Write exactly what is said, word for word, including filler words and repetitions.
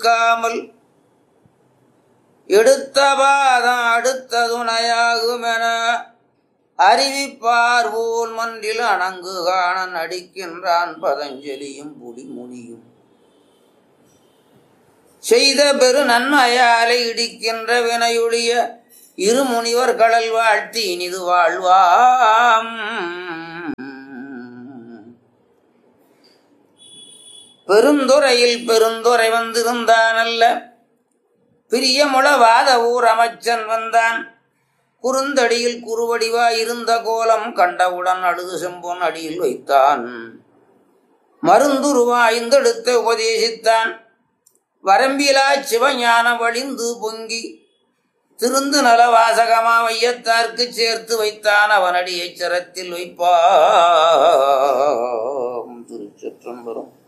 காமல் எடுத்த பாதம் அடுத்த துணையாகுமென அறிவிப்பார் போல் மன்றில் அணங்கு காண நடிக்கின்றான் பதஞ்சலியும் புலிமுனியும் செய்த பெரு நன்மையாலை இடிக்கின்ற வினையுடைய இருமுனிவர் கடல் வாழ்த்தி இனிது வாழ்வாம். பெருந்துறையில் பெருந்துறை வந்திருந்தான் அல்ல பிரியமுளவாத ஊர் அமைச்சன் வந்தான். குறுந்தடியில் குறுவடிவாய் இருந்த கோலம் கண்டவுடன் அழுது செம்பொன் அடியில் வைத்தான். மருந்துருவாய்ந்தெடுத்த உபதேசித்தான். வரம்பிலா சிவஞான வழிந்து பொங்கி திருந்து நல வாசகமா வையத்தார்க்கு சேர்த்து வைத்தான். அவனடியை சிரத்தில் வைப்பாம். திருச்சிற்றம்பலம்.